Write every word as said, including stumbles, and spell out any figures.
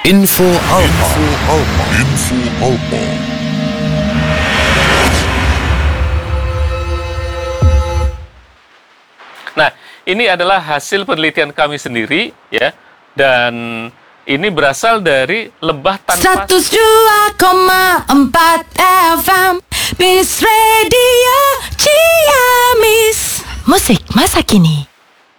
Info Alpa. Info Alpa. Info Alpa. Nah, ini adalah hasil penelitian kami sendiri, ya, dan ini berasal dari lebah tanpa seratus dua koma empat F M Bis Radio Ciamis. Musik masa kini.